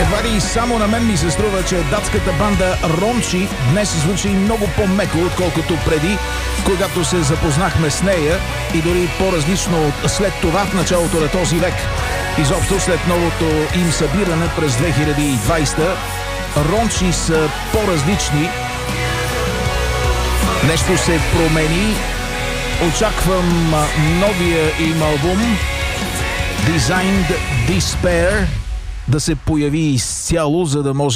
Едва ли само на мен ми се струва, че датската банда Рончи днес звучи много по-меко, отколкото преди, когато се запознахме с нея, и дори по-различно от след това в началото на този век. Изобщо след новото им събиране през 2020, Рончи са по-различни. Нещо се промени. Очаквам новия им албум Designed Despair да се появи изцяло, за да може